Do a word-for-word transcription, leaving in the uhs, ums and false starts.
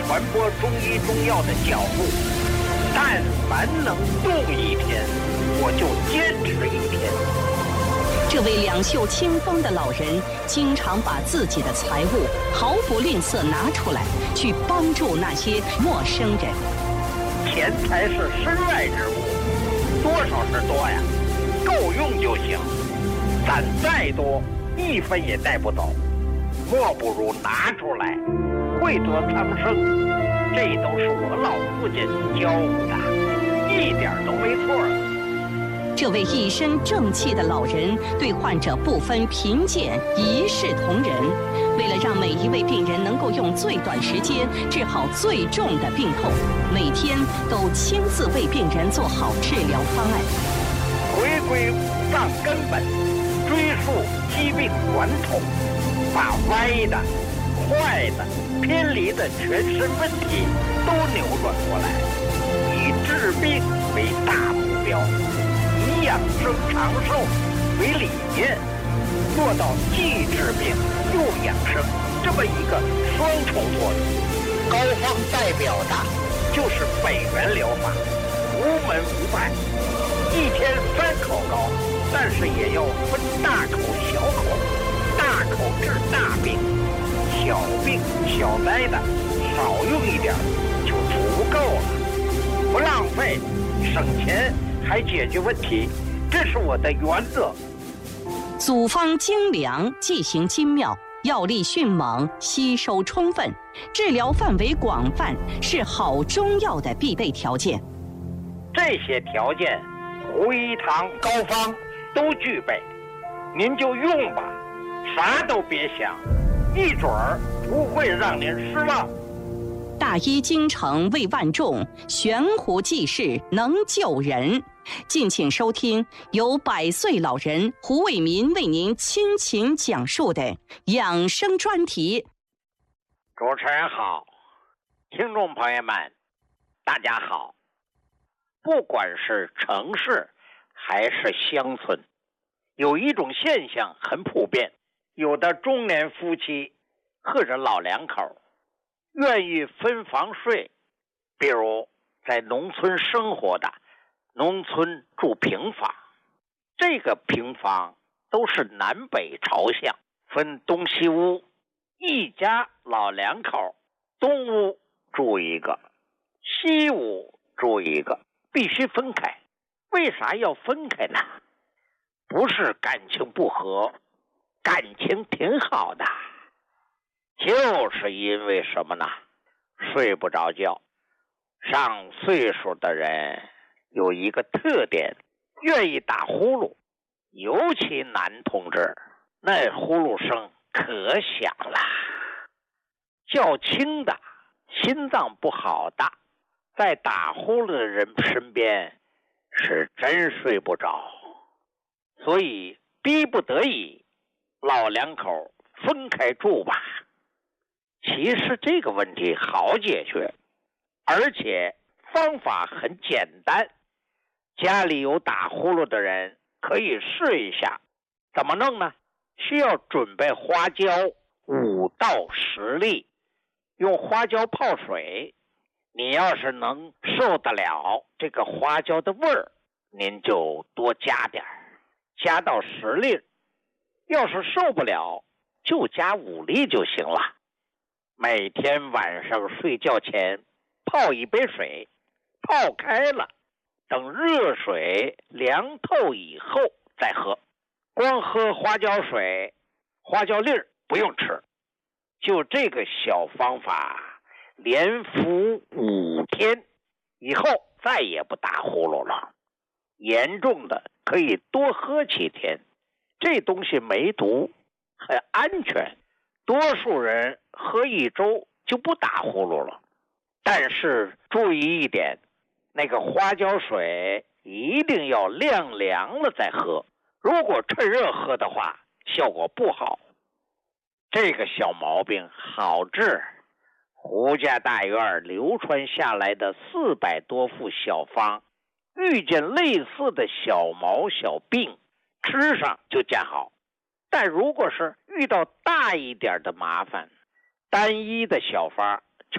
传播中医中药的脚步，但凡能动一天，我就坚持一天。 这位两袖清风的老人，经常把自己的财物毫不吝啬拿出来，去帮助那些陌生人。 钱财是身外之物，多少是多呀，够用就行。攒再多，一分也带不走，莫不如拿出来，惠泽苍生。这都是我老父亲教我的，一点都没错。 这位一身正气的老人对患者不分贫贱，一视同仁。为了让每一位病人能够用最短时间治好最重的病痛，每天都亲自为病人做好治疗方案。 回归五脏根本，追溯疾病源头，把歪的、坏的、偏离的全身问题都扭转过来，以治病为大目标，以养生长寿为理念，做到既治病又养生这么一个双重作用。膏方代表的就是北元疗法，无门无派，一天三口膏，但是也要分大口小口，大口治大病，小病小灾的少用一点就足够了，不浪费，省钱还解决问题，这是我的原则。 组方精良，剂型精妙，药力迅猛，吸收充分，治疗范围广泛，是好中药的必备条件。 这些条件，胡一堂膏方都具备，您就用吧，啥都别想，一准儿不会让您失望。 大医精诚为万众，悬壶济世能救人。敬请收听由百岁老人胡伟民为您倾情讲述的养生专题。 主持人好，听众朋友们，大家好。不管是城市还是乡村，有一种现象很普遍，有的中年夫妻或者老两口愿意分房睡，比如在农村生活的农村住平房，这个平房都是南北朝向，分东西屋，一家老两口东屋住一个，西屋住一个，必须分开。为啥要分开呢？不是感情不和，感情挺好的，就是因为什么呢？睡不着觉。上岁数的人有一个特点，愿意打呼噜，尤其男同志，那呼噜声可响了。较轻的，心脏不好的，在打呼噜的人身边是真睡不着，所以逼不得已，老两口分开住吧。其实这个问题好解决，而且方法很简单，家里有打呼噜的人可以试一下。怎么弄呢？需要准备花椒五到十粒，用花椒泡水。你要是能受得了这个花椒的味儿，您就多加点儿，加到十粒。要是受不了，就加五粒就行了。每天晚上睡觉前泡一杯水，泡开了，等热水凉透以后再喝。光喝花椒水，花椒粒儿不用吃。就这个小方法，连服五天以后再也不打呼噜了。严重的可以多喝几天，这东西没毒，很安全。多数人喝一周就不打呼噜了。但是注意一点，那个花椒水一定要晾凉了再喝，如果趁热喝的话，效果不好。这个小毛病好治，胡家大院流传下来的四百多副小方，遇见类似的小毛小病，吃上就见好。但如果是遇到大一点的麻烦，单一的小方